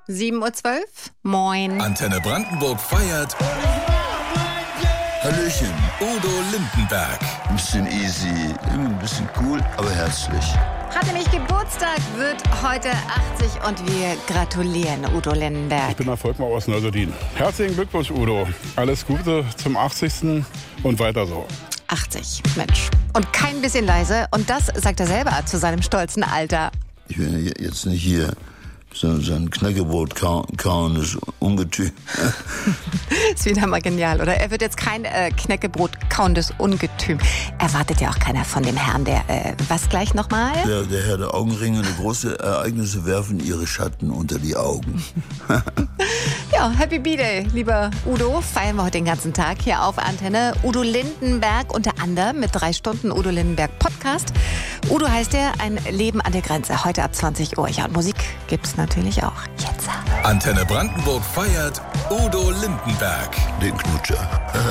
7:12 Uhr. Moin. Antenne Brandenburg feiert. Hallöchen. Udo Lindenberg. Ein bisschen easy, ein bisschen cool, aber herzlich. Hat nämlich Geburtstag, wird heute 80 und wir gratulieren Udo Lindenberg. Ich bin der Volkmar aus Neuseldien. Herzlichen Glückwunsch, Udo. Alles Gute zum 80. und weiter so. 80, Mensch. Und kein bisschen leise. Und das sagt er selber zu seinem stolzen Alter. Ich will jetzt nicht hier so ein Knäckebrot kauendes Ungetüm. Ist wieder mal genial, oder? Er wird jetzt kein Knäckebrot kauendes Ungetüm. Erwartet ja auch keiner von dem Herrn, der, was gleich nochmal? Der Herr der Augenringe, große Ereignisse werfen ihre Schatten unter die Augen. Ja, Happy B-Day, lieber Udo. Feiern wir heute den ganzen Tag hier auf Antenne. Udo Lindenberg unter anderem mit 3 Stunden Udo Lindenberg Podcast. Udo heißt er, ein Leben an der Grenze. Heute ab 20 Uhr. Ja, und Musik gibt's natürlich auch. Jetzt. Antenne Brandenburg feiert Udo Lindenberg. Den Knutscher.